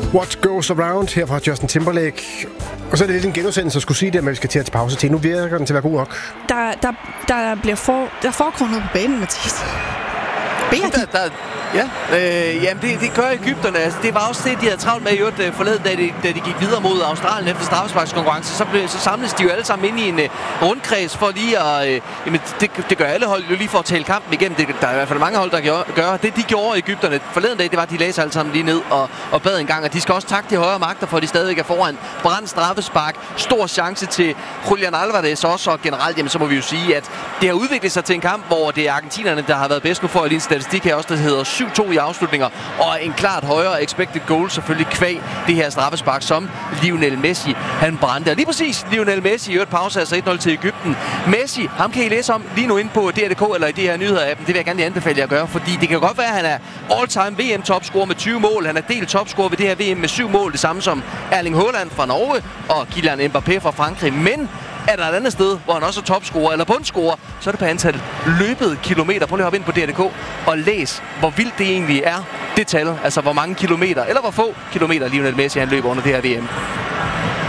What Goes Around her fra Justin Timberlake. Og så er det lidt en genudsendelse at skulle sige det, men vi skal til at tage pause til. Nu virker den til at være god nok. Der foregår noget på banen, Mathias. Det gør Egypterne. Altså, det var også det, de havde travlt med i øvrigt forleden, da de gik videre mod Australien efter straffesparkskonkurrence. Så samles de jo alle sammen ind i en rundkreds for lige at... det gør alle hold jo lige for at tale kampen igennem. Der er i hvert fald mange hold, der gør. Det, de gjorde Egypterne forleden dag, det var, at de lagde sig alle sammen lige ned og bad en gang. Og de skal også takke de højere magter, for de stadigvæk er foran. Brændt straffespark. Stor chance til Julian Alvarez også. Og generelt, jamen, så må vi jo sige, at det har udviklet sig til en kamp, hvor det er argentinerne, der har været bedst. Nu får jeg lige en statistik her også, der hedder 7-2 i afslutninger, og en klart højere expected goal selvfølgelig kvæg det her straffespark, som Lionel Messi han brændte. Og lige præcis Lionel Messi i øvrigt pause, altså 1-0 til Egypten. Messi, ham kan I læse om lige nu inde på DR.dk eller i de her nyheder-appen. Det vil jeg gerne lige anbefale jer at gøre, fordi det kan godt være, at han er all-time VM-topscorer med 20 mål. Han er delt topscorer ved det her VM med 7 mål, det samme som Erling Haaland fra Norge og Kylian Mbappé fra Frankrig. Men er der et andet sted, hvor han også er topscorer eller bundscorer, så er det på antal løbede kilometer. Prøv lige at hoppe ind på DR.dk og læs, hvor vildt det egentlig er, det tal. Altså hvor mange kilometer, eller hvor få kilometer Lionel Messi han løber under det her VM.